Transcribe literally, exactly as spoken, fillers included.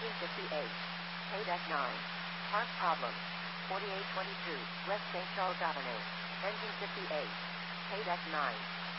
Engine fifty-eight. K nine. Part problem. forty-eight twenty-two, West Saint Charles Avenue. Engine fifty-eight. K nine.